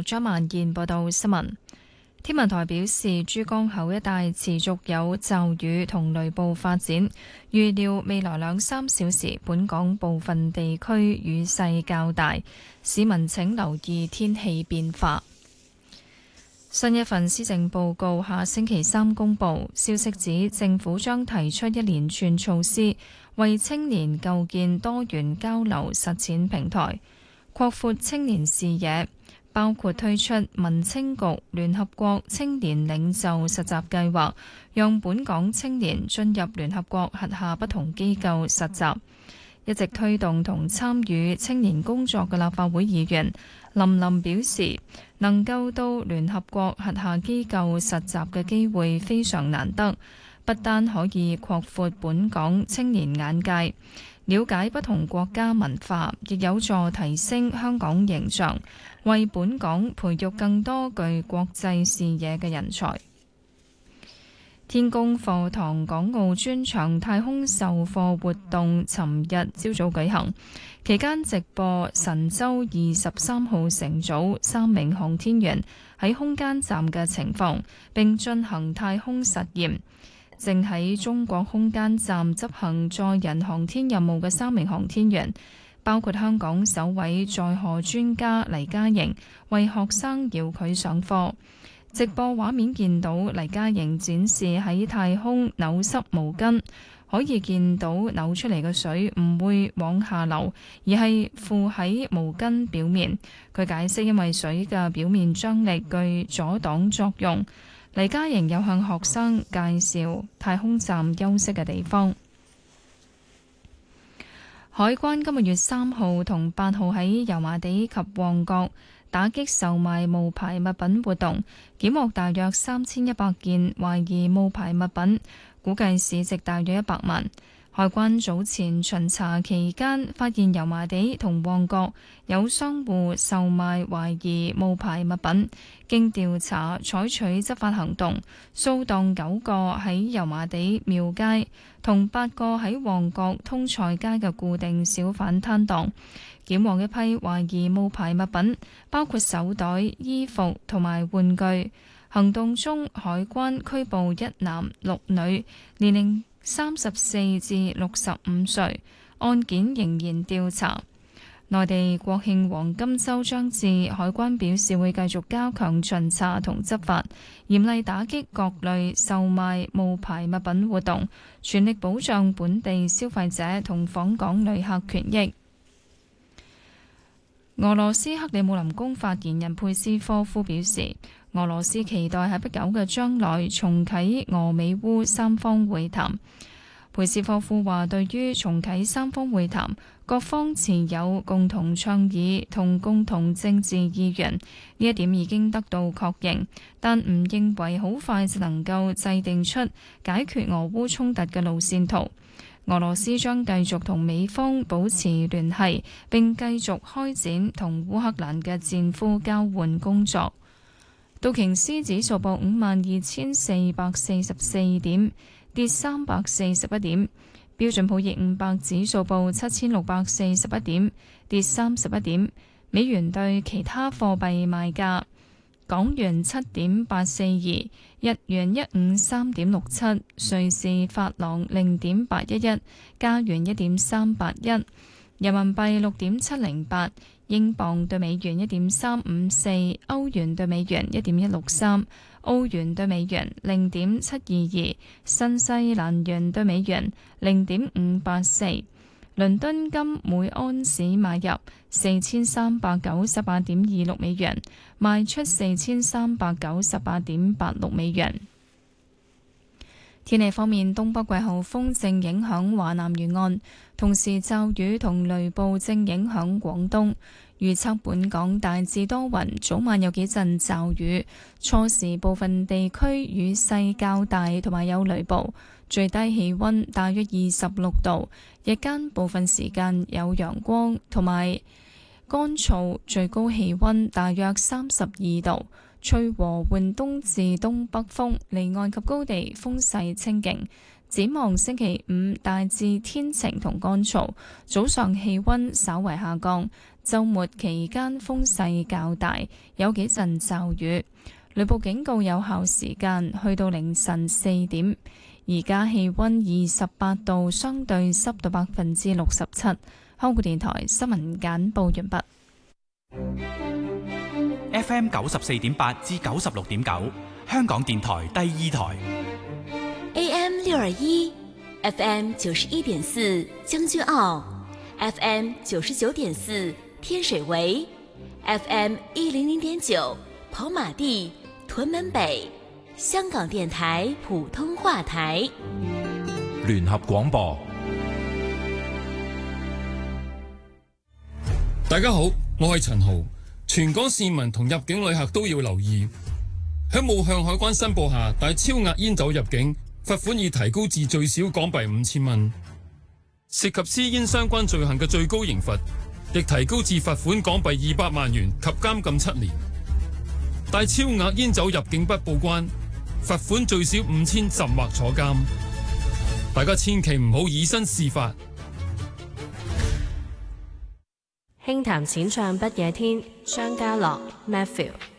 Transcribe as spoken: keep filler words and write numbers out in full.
張曼燕報道新聞。天文台表示，珠江口一帶持續有驟雨同雷暴發展，預料未來兩三小時本港部分地區雨勢較大，市民請留意天氣變化。新一份施政報告下星期三公布，消息指政府將提出一連串措施，為青年構建多元交流實踐平台，擴闊青年視野，包括推出民青局聯合國青年領袖實習計劃，讓本港青年進入聯合國轄下不同機構實習。一直推動同參與青年工作嘅立法會議員林琳表示，能夠到聯合國轄下機構實習嘅機會非常難得，不單可以擴闊本港青年眼界，了解不同國家文化，亦有助提升香港形象，為本港培育更多具國際視野嘅人才。天宮課堂港澳專場太空授課活動尋日朝早舉行，期間直播神舟二十三號乘組三名航天員喺空間站嘅情況，並進行太空實驗。正喺中國空間站執行載人航天任務嘅三名航天員，包括香港首位載荷專家黎嘉瑩，為學生遙距上課。直播畫面見到黎嘉瑩展示喺太空扭濕毛巾，可以見到扭出嚟嘅水唔會往下流，而係附喺毛巾表面。佢解釋因為水嘅表面張力具阻擋作用。黎嘉瑩又向學生介紹太空站休息嘅地方。海關今個月三號同八號喺油麻地及旺角打擊售賣冒牌物品活動，檢獲大約三千一百件懷疑冒牌物品，估計市值大約一百萬。海關早前巡查期間，發現油麻地同旺角有商戶售賣懷疑冒牌物品，經調查採取執法行動，掃蕩九個喺油麻地廟街同八個喺旺角通菜街嘅固定小販攤檔，檢獲一批懷疑冒牌物品，包括手袋、衣服同埋玩具。行動中，海關拘捕一男六女，年齡三十四至六十五歲，案件仍然調查。內地國慶黃金週將至，海關表示會繼續加強巡查同執法，嚴厲打擊各類售賣冒牌物品活動，全力保障本地消費者同訪港旅客權益。俄羅斯克里姆林宮發言人佩斯科夫表示，俄羅斯期待喺不久嘅將來重啟俄美烏三方會談。佩斯科夫話，對於重啟三方會談，各方持有共同倡議同共同政治意願，呢一點已經得到確認，但唔認為好快就能夠制定出解決俄烏衝突嘅路線圖。俄羅斯將繼續同美方保持聯繫，並繼續開展同烏克蘭嘅戰俘交換工作。道瓊斯指數報五萬二千四百四十四點，跌三百四十一點。標準普爾五百指數報七千六百四十一點，跌三十一點。美元對其他貨幣賣價：港元七點八四二，日元一五三點六七，瑞士法郎零點八一一，加元一點三八一，人民幣六點七零八，英鎊對美元一點三五四，歐元對美元一點一六三，澳元對美元零點七二二，新西蘭元對美元零點五八四。倫敦金每安士買入四千三百九十八點二六美元，賣出四千三百九十八點八六美元。天氣方面，東北季候風正影響華南沿岸，同時驟雨同雷暴正影響廣東。預測本港大致多雲，早晚有幾陣驟雨，初時部分地區雨勢較大，同埋有雷暴。最低氣溫大約二十六度，日間部分時間有陽光同埋乾燥，最高氣溫大約三十二度，吹和緩東至東北風，離岸及高地風勢清勁。展望星期五大致天晴同乾燥，早上氣溫稍為下降， 週末期間風勢較大，有幾陣驟雨。雷暴警告有效時間去到凌晨四點。而家氣溫二十八度，相對濕度百分之六十七。香港電台新聞簡報完畢。 F M 九十四點八至九十六點九，香港電台第二台。 A M 六二一，F M 九十一點四將軍澳 ，F M 九十九點四天水圍 ，F M 一零零點九跑馬地、屯門北。香港電台普通話台聯合廣播。 大家好，我係陳豪。全港市民同入境旅客都要留意，喺冇向海關申報下帶超額煙酒入境，罰款已提高至最少港幣五千蚊。涉及私煙相關罪行嘅最高刑罰亦提高至罰款港幣二百萬元及監禁七年。帶超額煙酒入境不報關，罰款最少五千甚或坐監。大家千祈唔好以身試法。 輕談淺唱不夜天，張家樂 Matthew。